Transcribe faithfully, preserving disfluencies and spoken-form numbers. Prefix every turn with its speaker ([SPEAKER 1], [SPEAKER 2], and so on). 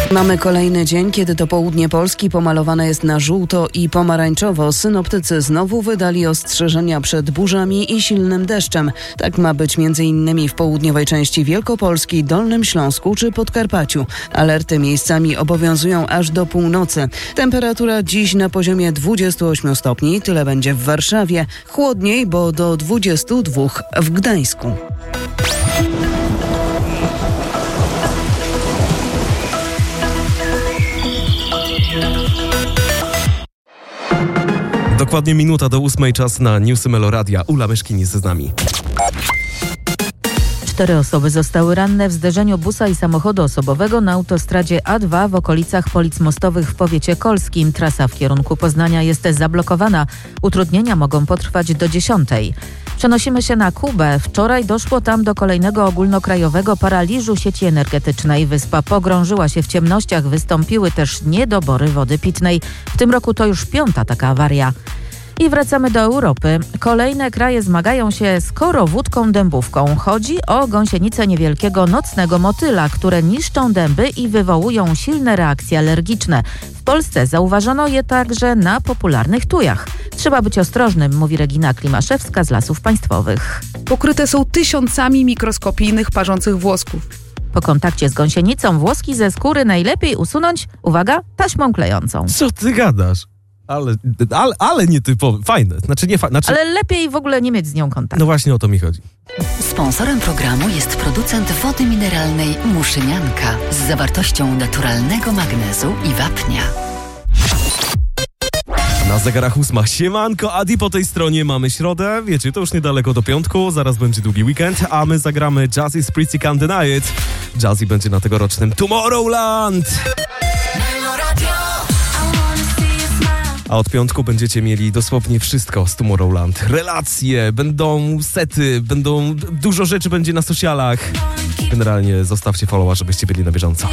[SPEAKER 1] Mamy kolejny dzień, kiedy to południe Polski pomalowane jest na żółto i pomarańczowo. Synoptycy znowu wydali ostrzeżenia przed burzami i silnym deszczem. Tak ma być między innymi w południowej części Wielkopolski, Dolnym Śląsku czy Podkarpaciu. Alerty miejscami obowiązują aż do północy. Temperatura dziś na poziomie dwudziestu ośmiu stopni, tyle będzie w Warszawie. Chłodniej, bo do dwudziestu dwóch w Gdańsku.
[SPEAKER 2] Dokładnie minuta do ósmej, czas na Newsy Meloradia. Ula Myszkin jest z nami.
[SPEAKER 3] Cztery osoby zostały ranne w zderzeniu busa i samochodu osobowego na autostradzie A dwa w okolicach Polic Mostowych w powiecie kolskim. Trasa w kierunku Poznania jest zablokowana. Utrudnienia mogą potrwać do dziesiątej. Przenosimy się na Kubę. Wczoraj doszło tam do kolejnego ogólnokrajowego paraliżu sieci energetycznej. Wyspa pogrążyła się w ciemnościach, wystąpiły też niedobory wody pitnej. W tym roku to już piąta taka awaria. I wracamy do Europy. Kolejne kraje zmagają się z korowódką dębówką. Chodzi o gąsienicę niewielkiego nocnego motyla, które niszczą dęby i wywołują silne reakcje alergiczne. W Polsce zauważono je także na popularnych tujach. Trzeba być ostrożnym, mówi Regina Klimaszewska z Lasów Państwowych.
[SPEAKER 4] Pokryte są tysiącami mikroskopijnych, parzących włosków.
[SPEAKER 3] Po kontakcie z gąsienicą włoski ze skóry najlepiej usunąć, uwaga, taśmą klejącą.
[SPEAKER 2] Co ty gadasz? Ale, ale, ale nietypowe, fajne. Znaczy nie fa- znaczy...
[SPEAKER 3] Ale lepiej w ogóle nie mieć z nią kontaktu.
[SPEAKER 2] No właśnie o to mi chodzi.
[SPEAKER 5] Sponsorem programu jest producent wody mineralnej Muszynianka z zawartością naturalnego magnezu i wapnia.
[SPEAKER 2] Na zegarach ósma. Siemanko, Adi po tej stronie. Mamy środę, wiecie, to już niedaleko do piątku, zaraz będzie długi weekend, a my zagramy Jazzy z Pretty Can't Deny It. Jazzy będzie na tegorocznym Tomorrowland. A od piątku będziecie mieli dosłownie wszystko z Tomorrowland. Relacje, będą sety, będą dużo rzeczy będzie na socialach. Generalnie zostawcie followa, żebyście byli na bieżąco.